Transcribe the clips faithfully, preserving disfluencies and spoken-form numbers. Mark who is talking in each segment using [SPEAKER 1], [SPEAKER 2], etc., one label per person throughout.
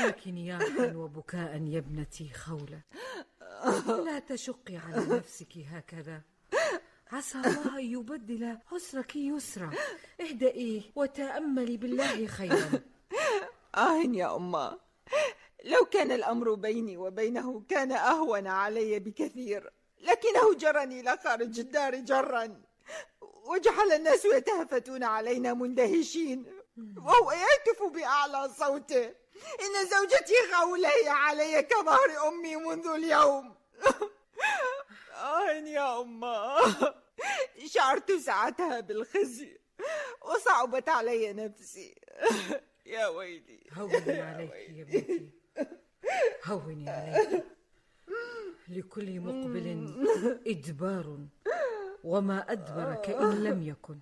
[SPEAKER 1] لك نياحا وبكاء يا ابنتي خولة. لا تشقي على نفسك هكذا، عسى الله أن يبدل عسرك يسرا. اهدئي وتأملي بالله خيرا.
[SPEAKER 2] آه يا أمه، لو كان الأمر بيني وبينه كان أهون علي بكثير، لكنه جرني إلى خارج الدار جرا، وجعل الناس يتهفتون علينا مندهشين، وهو يهتف بأعلى صوته: إن زوجتي خولة هي علي كظهر أمي منذ اليوم. آه يا أمه، شعرت ساعتها بالخزي وصعبت علي نفسي. يا ويلي.
[SPEAKER 1] هوني عليك يا ابنتي، هوني عليك. لكل مقبل إدبار، وما أدبر كإن لم يكن.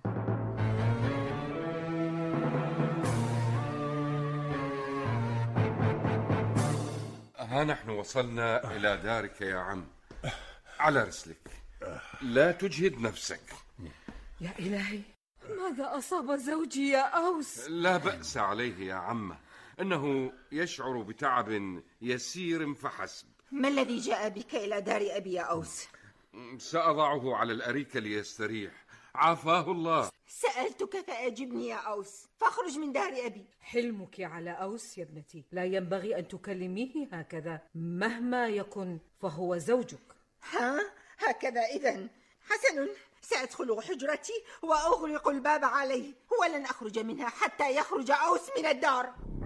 [SPEAKER 3] ها نحن وصلنا إلى دارك يا عم. على رسلك، لا تجهد نفسك.
[SPEAKER 1] يا إلهي، ماذا أصاب زوجي يا أوس؟
[SPEAKER 3] لا بأس عليه يا عمه، إنه يشعر بتعب يسير فحسب.
[SPEAKER 2] ما الذي جاء بك إلى دار أبي يا أوس؟
[SPEAKER 3] سأضعه على الأريكة ليستريح، عافاه الله.
[SPEAKER 2] سألتك فأجبني يا أوس، فاخرج من دار أبي.
[SPEAKER 1] حلمك على أوس يا ابنتي، لا ينبغي أن تكلميه هكذا، مهما يكن فهو زوجك.
[SPEAKER 2] ها؟ هكذا إذن؟ حسن، سأدخل حجرتي وأغلق الباب عليه، ولن أخرج منها حتى يخرج أوس من الدار.